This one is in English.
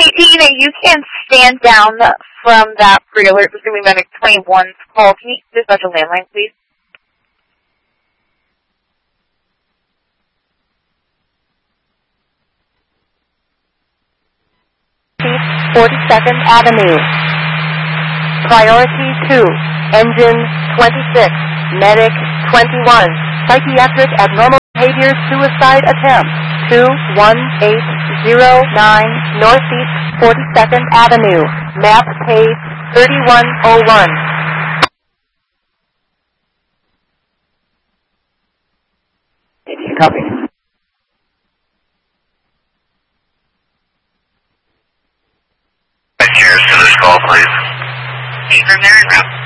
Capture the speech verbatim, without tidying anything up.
Tina, you can stand down from that pre-alert. It's going to be Medic twenty-one's call. Can you dispatch a landline, please? forty-second Avenue. Priority two, Engine twenty-six, Medic twenty-one, Psychiatric Abnormal Behavior Suicide Attempt, two one eight zero nine Northeast forty-second Avenue, map page thirty-one oh one. Copy. Cheers to this call, please. Hey, from there,